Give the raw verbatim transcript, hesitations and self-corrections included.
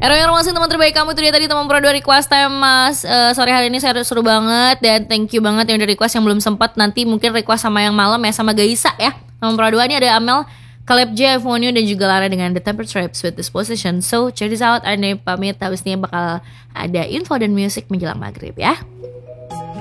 Ero yang masih teman terbaik kamu itu dia tadi teman Pro dua request time Mas. Uh, sore hari ini saya seru banget dan thank you banget yang udah request yang belum sempat. Nanti mungkin request sama yang malam ya sama Gaisa ya. Teman Pro dua ini ada Amel, Caleb J, Fonio dan juga Lara dengan The Temperature with Disposition. So check this out. Arne pamit, habis ini bakal ada info dan musik menjelang maghrib ya.